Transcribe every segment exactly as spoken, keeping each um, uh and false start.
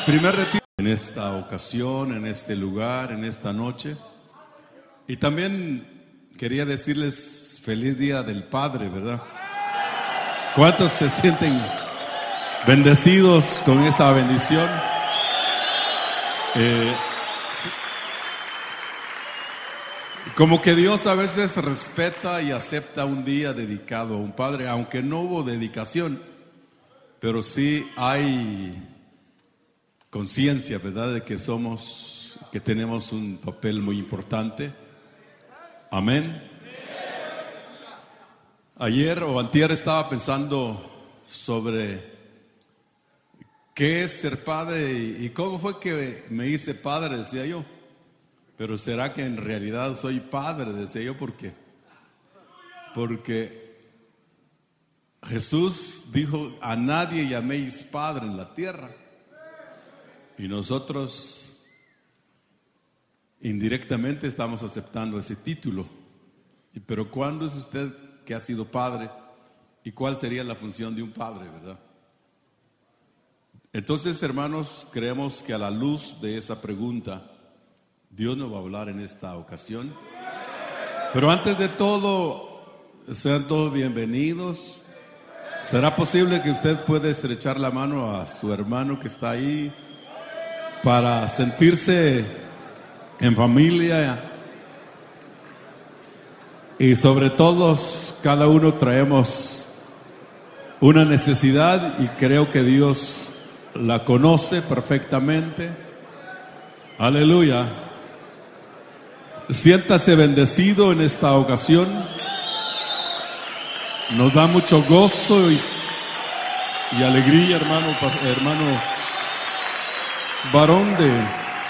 primer retiro en esta ocasión, en este lugar, en esta noche. Y también quería decirles feliz Día del Padre, ¿verdad? ¿Cuántos se sienten bendecidos con esa bendición? Eh, como que Dios a veces respeta y acepta un día dedicado a un padre, aunque no hubo dedicación, pero sí hay conciencia, ¿verdad?, de que somos, que tenemos un papel muy importante. Amén. Ayer o antier estaba pensando sobre qué es ser padre y, y cómo fue que me hice padre, decía yo. Pero será que en realidad soy padre, decía yo, ¿por qué? Porque Jesús dijo: a nadie llaméis padre en la tierra. Y nosotros indirectamente estamos aceptando ese título. Pero ¿cuándo es usted que ha sido padre? ¿Y cuál sería la función de un padre, verdad? Entonces, hermanos, creemos que a la luz de esa pregunta, Dios nos va a hablar en esta ocasión. Pero antes de todo, sean todos bienvenidos. ¿Será posible que usted pueda estrechar la mano a su hermano que está ahí para sentirse en familia? Y sobre todo, cada uno traemos una necesidad y creo que Dios la conoce perfectamente. Aleluya. Siéntase bendecido en esta ocasión. Nos da mucho gozo y, y alegría, hermano, hermano varón de...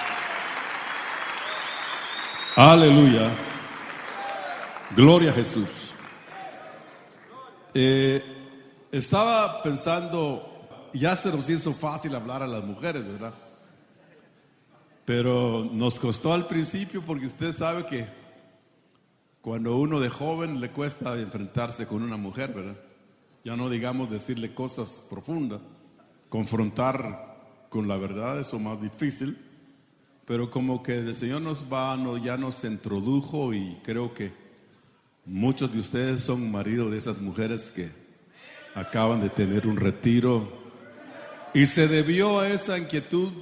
Aleluya. Gloria a Jesús. Eh, estaba pensando, ya se nos hizo fácil hablar a las mujeres, ¿verdad? Pero nos costó al principio, porque usted sabe que cuando uno de joven le cuesta enfrentarse con una mujer, ¿verdad? Ya no digamos decirle cosas profundas, confrontar con la verdad, eso es más difícil. Pero como que el Señor nos va, no, ya nos introdujo, y creo que muchos de ustedes son maridos de esas mujeres que acaban de tener un retiro, y se debió a esa inquietud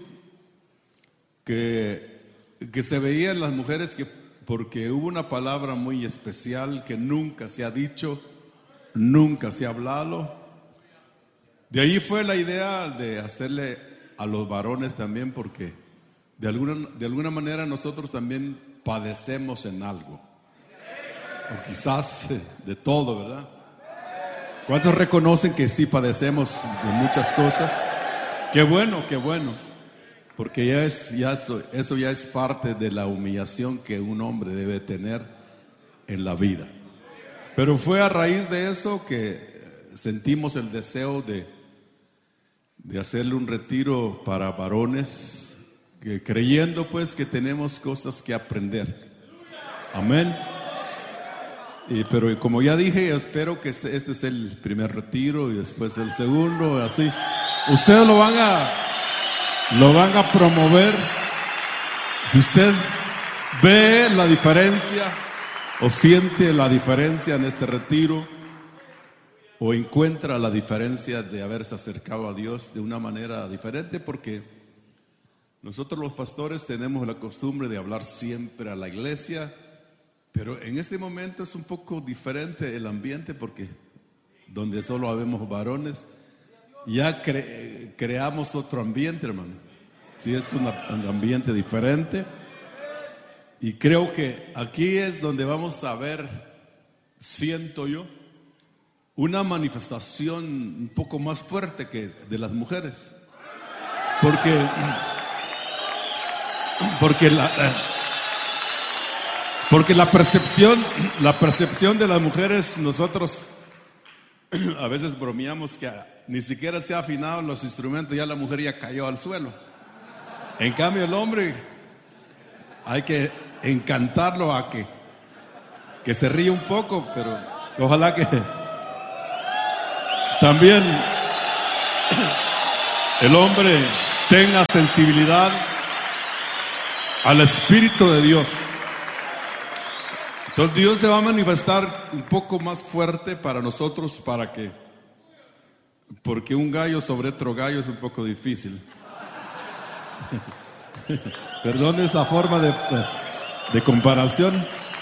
que, que se veía en las mujeres, que porque hubo una palabra muy especial que nunca se ha dicho, nunca se ha hablado. De ahí fue la idea de hacerle a los varones también, porque de alguna, de alguna manera nosotros también padecemos en algo, o quizás de todo, ¿verdad? ¿Cuántos reconocen que sí padecemos de muchas cosas? Qué bueno, qué bueno, porque ya es, ya eso, eso ya es parte de la humillación que un hombre debe tener en la vida. Pero fue a raíz de eso que sentimos el deseo de, de hacerle un retiro para varones, que, creyendo pues que tenemos cosas que aprender. Amén. Y, pero como ya dije, espero que este es el primer retiro y después el segundo, así. Ustedes lo van a, lo van a promover. Si usted ve la diferencia o siente la diferencia en este retiro, o encuentra la diferencia de haberse acercado a Dios de una manera diferente, porque nosotros los pastores tenemos la costumbre de hablar siempre a la iglesia, pero en este momento es un poco diferente el ambiente, porque donde solo habemos varones, ya cre- creamos otro ambiente, hermano. Sí, es una, un ambiente diferente. Y creo que aquí es donde vamos a ver, siento yo, una manifestación un poco más fuerte que de las mujeres. Porque, porque la... Porque la percepción, la percepción de las mujeres, nosotros a veces bromeamos que ni siquiera se ha afinado los instrumentos, ya la mujer ya cayó al suelo. En cambio el hombre hay que encantarlo a que, que se ríe un poco, pero ojalá que también el hombre tenga sensibilidad al Espíritu de Dios. Entonces Dios se va a manifestar un poco más fuerte para nosotros, para que, porque un gallo sobre otro gallo es un poco difícil. Perdón esa forma de, de comparación.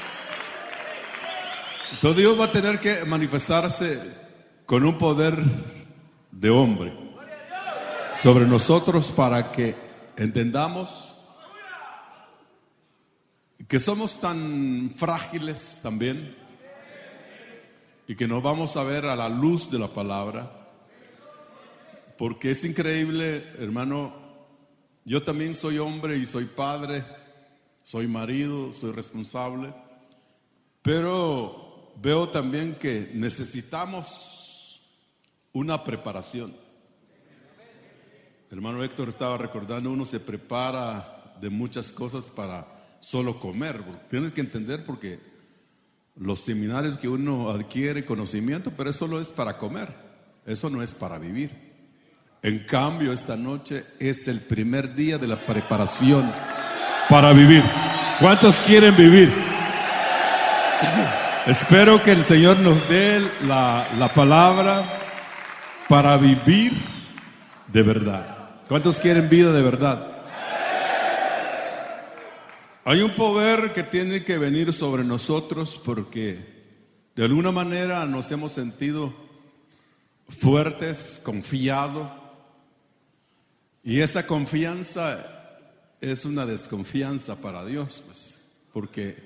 Entonces Dios va a tener que manifestarse con un poder de hombre sobre nosotros, para que entendamos que somos tan frágiles también, y que nos vamos a ver a la luz de la palabra. Porque es increíble, hermano, yo también soy hombre y soy padre, soy marido, soy responsable, pero veo también que necesitamos una preparación. Hermano Héctor estaba recordando, uno se prepara de muchas cosas para solo comer. Tienes que entender, porque los seminarios que uno adquiere conocimiento, pero eso solo es para comer, eso no es para vivir. En cambio, esta noche es el primer día de la preparación para vivir. ¿Cuántos quieren vivir? Espero que el Señor nos dé la, la palabra para vivir de verdad. ¿Cuántos quieren vida de verdad? Hay un poder que tiene que venir sobre nosotros, porque de alguna manera nos hemos sentido fuertes, confiados, y esa confianza es una desconfianza para Dios, pues, porque,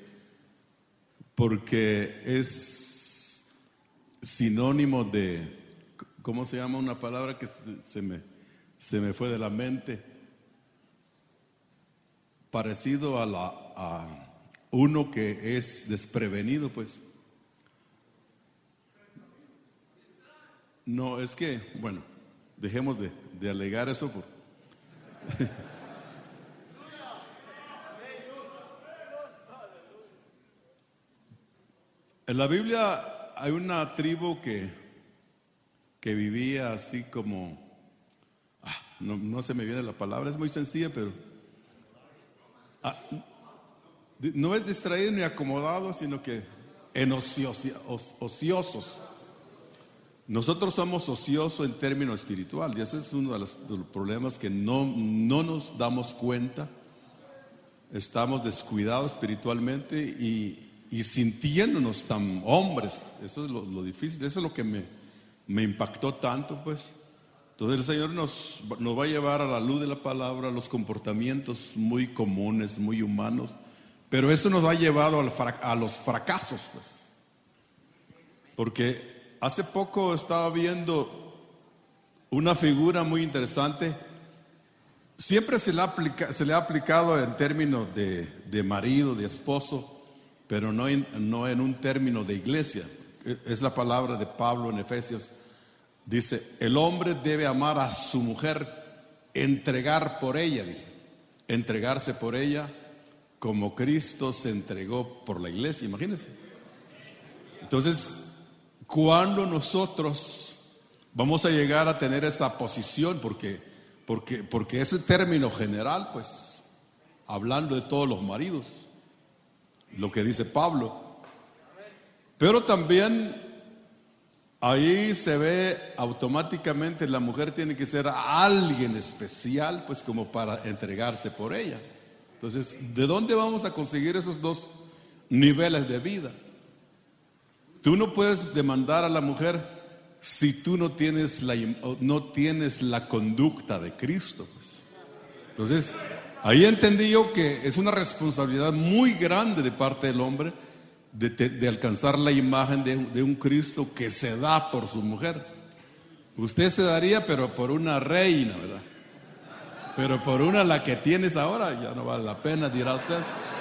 porque es sinónimo de, ¿cómo se llama una palabra que se me, se me fue de la mente? Parecido a, la, a uno que es desprevenido, pues. No, es que, bueno, dejemos de, de alegar eso. Por... En la Biblia hay una tribu que, que vivía así como, ah, no, no se me viene la palabra, es muy sencilla, pero Ah, no es distraído ni acomodado, sino que en ociosi, ociosos. Nosotros somos ociosos en términos espirituales, y ese es uno de los, de los problemas, que no, no nos damos cuenta. Estamos descuidados espiritualmente y, y sintiéndonos tan hombres. Eso es lo, lo difícil, eso es lo que me, me impactó tanto, pues. Entonces el Señor nos, nos va a llevar a la luz de la palabra los comportamientos muy comunes, muy humanos, pero esto nos ha llevado al frac- a los fracasos, pues. Porque hace poco estaba viendo una figura muy interesante. Siempre se le ha, aplica, se le ha aplicado en términos de, de marido, de esposo, pero no en, no en un término de iglesia. Es la palabra de Pablo en Efesios. Dice, el hombre debe amar a su mujer, entregar por ella, dice, entregarse por ella como Cristo se entregó por la iglesia, imagínense. Entonces, ¿cuándo nosotros vamos a llegar a tener esa posición? Porque, porque, porque ese término general, pues, hablando de todos los maridos, lo que dice Pablo, pero también ahí se ve automáticamente la mujer tiene que ser alguien especial, pues, como para entregarse por ella. Entonces, ¿de dónde vamos a conseguir esos dos niveles de vida? Tú no puedes demandar a la mujer si tú no tienes la, no tienes la conducta de Cristo, pues. Entonces, ahí entendí yo que es una responsabilidad muy grande de parte del hombre De, de, de alcanzar la imagen de, de un Cristo que se da por su mujer. Usted se daría, pero por una reina, ¿verdad? Pero por una, la que tienes ahora, ya no vale la pena, dirá usted.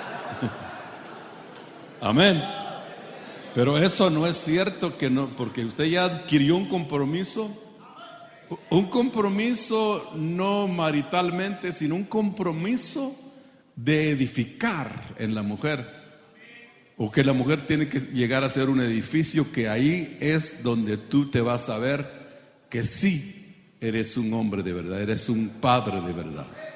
Amén. Pero eso no es cierto, que no, porque usted ya adquirió un compromiso, un compromiso no maritalmente, sino un compromiso de edificar en la mujer. O que la mujer tiene que llegar a ser un edificio, que ahí es donde tú te vas a ver que sí eres un hombre de verdad, eres un padre de verdad.